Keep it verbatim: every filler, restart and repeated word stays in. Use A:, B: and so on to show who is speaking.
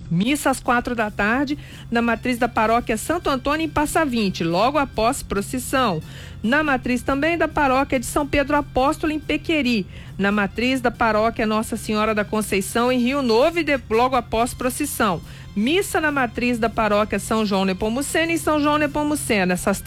A: Missa às quatro da tarde, na matriz da paróquia Santo Antônio em Passa Vinte, logo após procissão. Na matriz também da paróquia de São Pedro Apóstolo em Pequeri. Na matriz da paróquia Nossa Senhora da Conceição em Rio Novo e de, logo após procissão. Missa na matriz da paróquia São João Nepomuceno em São João Nepomuceno. Essas